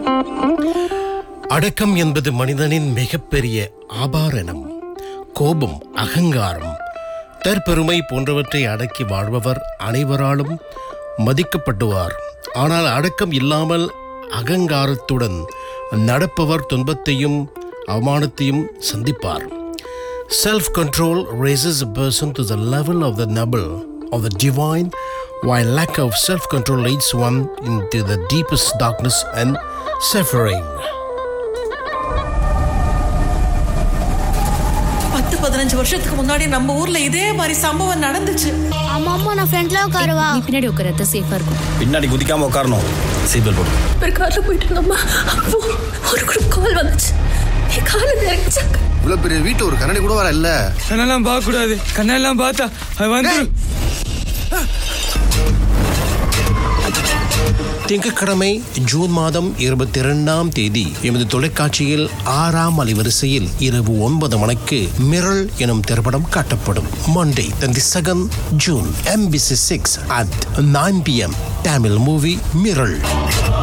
அடக்கம் என்பது மனிதனின் மிகப்பெரிய ஆபரணம். கோபம், அகங்காரம், தற்பெருமை போன்றவற்றை அடக்கி வாழ்பவர் அனைவராலும் மதிக்கப்படுவார். ஆனால் அடக்கம் இல்லாமல் அகங்காரத்துடன் நடப்பவர் துன்பத்தையும் அவமானத்தையும் சந்திப்பார். Self-control raises a person to the level of the noble, of the divine, while lack of self-control leads one into the deepest darkness and suffering. 10-15 வருஷத்துக்கு முன்னாடி நம்ம ஊர்ல இதே மாதிரி சம்பவம் நடந்துச்சு. அம்மா நான் ஃப்ரண்ட்ல உட்காருவா. நீ பின்னாடி உட்காரது சேஃபா இருக்கும். பின்னாடி குதிக்காம உட்காரணும். சீட் போடு. ஒரு கார்ல போயிட்டு இருந்தோம்மா. அப்போ ஒரு குரூப் கால் வந்துச்சு. என் காலை நெரிச்சாங்க. இவ்வளவு பெரிய வீட்டு ஒரு கண்ணாடி கூட வர இல்ல. கண்ணெல்லாம் பார்க்க கூடாது. கண்ணெல்லாம் பார்த்தா அது வந்து திங்கட்கிழமை ஜூன் மாதம் 22ஆம் தேதி எமது தொலைக்காட்சியில் 6ஆம் அலைவரிசையில் இரவு 9 மணிக்கு மிரள் எனும் திரைப்படம் காட்டப்படும். Monday 22nd June MBC 6 at 9 PM Tamil movie Miral.